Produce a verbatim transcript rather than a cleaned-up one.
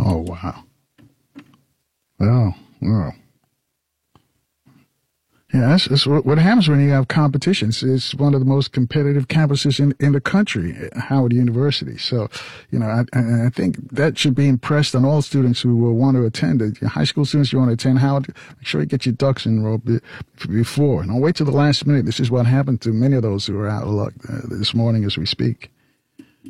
Oh, wow. Oh, wow. Yeah, that's, that's what, what happens when you have competitions. It's one of the most competitive campuses in, in the country, Howard University. So, you know, I, I think that should be impressed on all students who will want to attend. The high school students, you want to attend Howard, make sure you get your ducks in a row before. Don't wait till the last minute. This is what happened to many of those who are out of luck uh, this morning as we speak.